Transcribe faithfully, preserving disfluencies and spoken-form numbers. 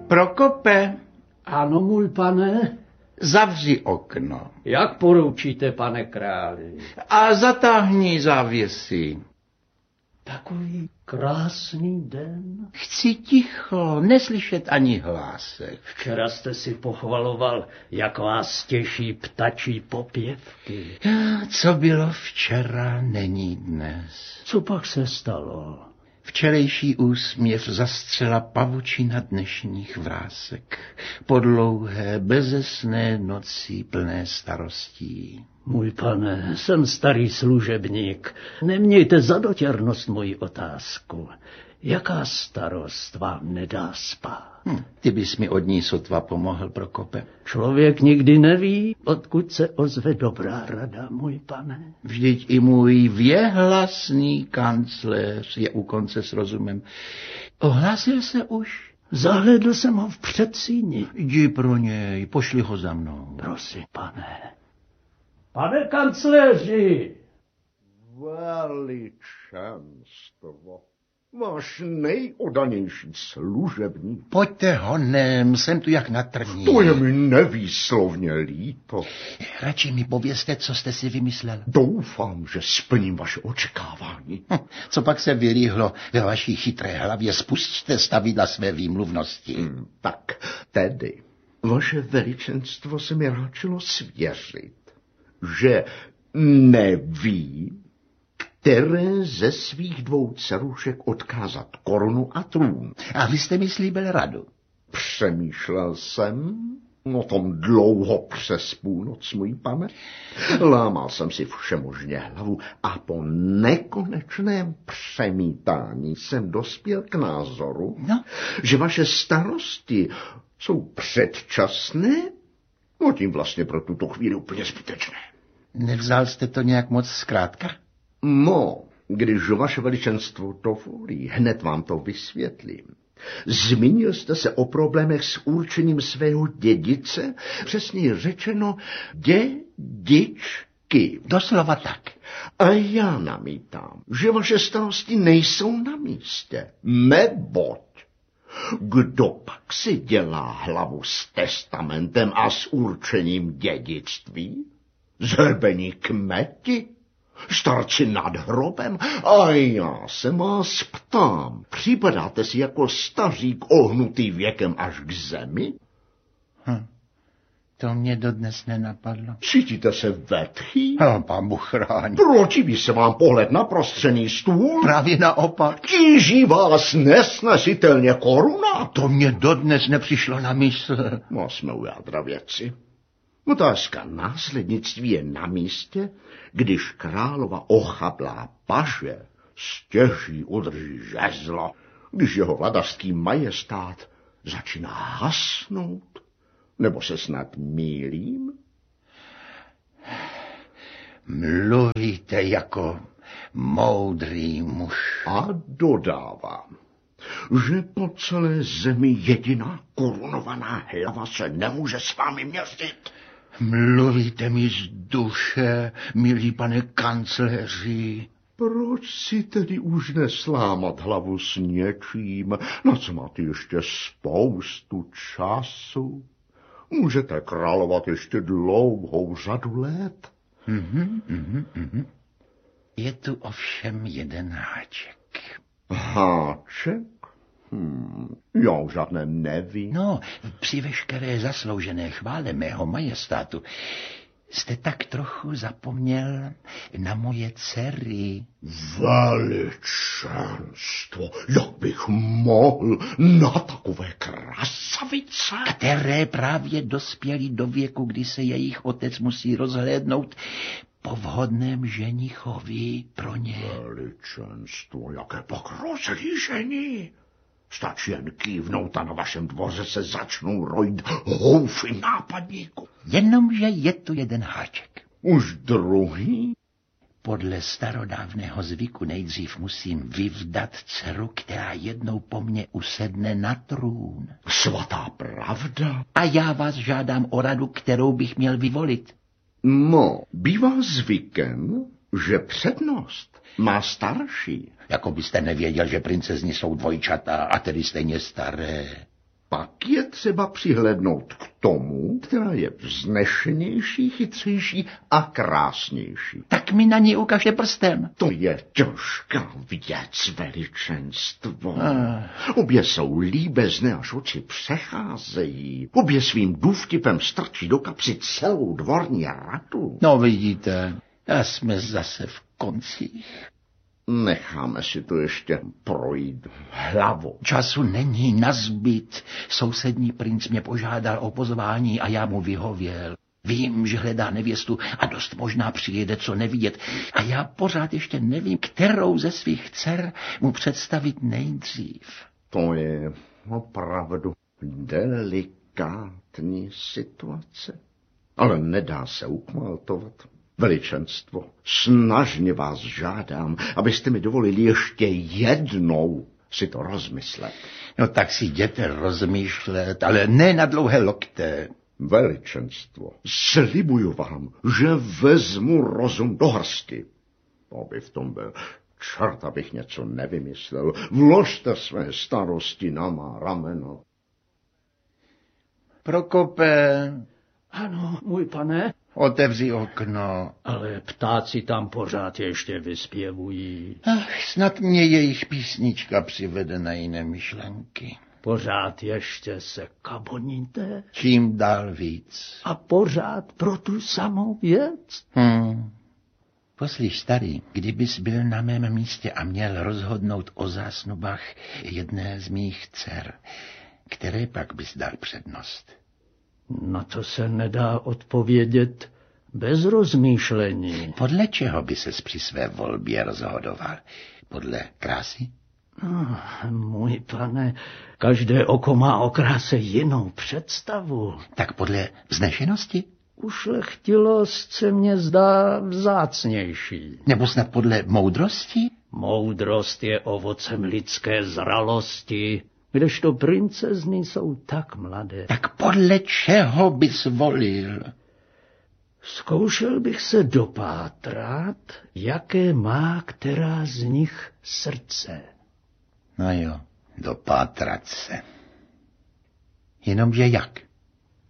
Prokope. Ano, můj pane. Zavři okno. Jak poručíte, pane králi? A zatáhni závěsy. Takový krásný den. Chci ticho, neslyšet ani hlásek. Včera jste si pochvaloval, jak vás těší ptačí popěvky. Co bylo včera, není dnes. Co pak se stalo? Včerejší úsměv zastřela pavučina dnešních vrásek. Po dlouhé, bezesné noci plné starostí. Můj pane, jsem starý služebník. Nemějte za dotěrnost moji otázku. Jaká starost vám nedá spát? Hm, ty bys mi od ní sotva pomohl, Prokope. Člověk nikdy neví, odkud se ozve dobrá rada, můj pane. Vždyť i můj věhlasný kancléř je u konce s rozumem. Ohlásil se už? Zahlédl jsem ho v předsíni. Jdi pro něj, pošli ho za mnou. Prosím, pane. Pane kancléři! Veličenstvo, váš nejodanější služebník. Pojďte honem, jsem tu jak na trní. To je mi nevýslovně líto. Radši mi povězte, co jste si vymyslel. Doufám, že splním vaše očekávání. Hm, co pak se vylíhlo ve vaší chytré hlavě, spusťte stavidla své výmluvnosti. Hmm, tak tedy, vaše veličenstvo se mi ráčilo svěřit, že neví, které ze svých dvou dcerušek odkázat korunu a trůn. A vy jste mi slíbil radu. Přemýšlel jsem o tom dlouho přes půlnoc, můj pane. Lámal jsem si všemožně hlavu a po nekonečném přemítání jsem dospěl k názoru, no. že vaše starosti jsou předčasné, no tím vlastně pro tuto chvíli úplně zbytečné. Nevzal jste to nějak moc zkrátka? No, když vaše veličenstvo dovolí, hned vám to vysvětlím. Zmínil jste se o problémech s určením svého dědice, přesně řečeno dědičky. Doslova tak. A já namítám, že vaše starosti nejsou na místě, neboť kdo pak si dělá hlavu s testamentem a s určením dědictví? Zhrbení kmeti? Starci nad hrobem? A já se vás ptám, připadáte si jako stařík ohnutý věkem až k zemi? Hm. To mě dodnes nenapadlo. Cítíte se vetchý? No, pán Bůh chráň. Protiví se vám pohled na prostřený stůl? Právě naopak. Tíží vás nesnesitelně koruna? To mě dodnes nepřišlo na mysl. No, jsme u jádra věci. Otázka následnictví je na místě, když králova ochablá paže stěží udrží žezlo, když jeho vladařský majestát začíná hasnout. Nebo se snad mýlím? Mluvíte jako moudrý muž. A dodávám, že po celé zemi jediná korunovaná hlava se nemůže s vámi měřit. Mluvíte mi z duše, milý pane kancléři. Proč si tedy už neslámat hlavu s něčím, na co máte ještě spoustu času? Můžete královat ještě dlouhou řadu let. Mhm, mhm, mhm. Je tu ovšem jeden háček. Háček? Hmm, já o žádném nevím. No, při veškeré zasloužené chvále mého majestátu jste tak trochu zapomněl na moje dcery. Veličenstvo, jak bych mohl na takové krasavice? Které právě dospěly do věku, kdy se jejich otec musí rozhlédnout po vhodném ženichovi pro ně. Veličenstvo, jaké pak rozlížení. Stačí jen kývnout a na vašem dvoře se začnou rojit houfy nápadníků. Jenomže je tu jeden háček. Už druhý? Podle starodávného zvyku nejdřív musím vyvdat dceru, která jednou po mně usedne na trůn. Svatá pravda? A já vás žádám o radu, kterou bych měl vyvolit. No, bývá zvykem, že přednost má starší. Jako byste nevěděl, že princezny jsou dvojčata a tedy stejně staré. Pak je třeba přihlédnout k tomu, která je vznešenější, chytřejší a krásnější. Tak mi na ní ukažte prstem. To je těžká věc, veličenstvo. Ah. Obě jsou líbezné, až oči přecházejí. Obě svým důvtipem strčí do kapsy celou dvorní radu. No vidíte, a jsme zase v koncích. Necháme si to ještě projít hlavou. Času není nazbyt. Sousední princ mě požádal o pozvání a já mu vyhověl. Vím, že hledá nevěstu a dost možná přijede co nevidět. A já pořád ještě nevím, kterou ze svých dcer mu představit nejdřív. To je opravdu delikátní situace. Ale nedá se ukmaltovat. Veličenstvo, snažně vás žádám, abyste mi dovolili ještě jednou si to rozmyslet. No tak si jděte rozmýšlet, ale ne na dlouhé lokte. Veličenstvo, slibuju vám, že vezmu rozum do hrsti. Aby v tom byl čert, abych něco nevymyslel. Vložte své starosti na má rameno. Prokope. Ano, můj pane. Otevři okno. Ale ptáci tam pořád ještě vyspěvují. Ach, snad mě jejich písnička přivede na jiné myšlenky. Pořád ještě se kaboníte. Čím dál víc. A pořád pro tu samou věc. Hmm. Poslyš, starý, kdybys byl na mém místě a měl rozhodnout o zásnubách jedné z mých dcer, které pak bys dal přednost? Na to se nedá odpovědět bez rozmýšlení. Podle čeho by ses při své volbě rozhodoval? Podle krásy? Oh, můj pane, každé oko má o kráse jinou představu. Tak podle vznešenosti? Ušlechtilost se mně zdá vzácnější. Nebo snad podle moudrosti? Moudrost je ovocem lidské zralosti, kdežto princezny jsou tak mladé. Tak podle čeho bys volil? Zkoušel bych se dopátrat, jaké má která z nich srdce. No jo, dopátrat se. Jenomže jak?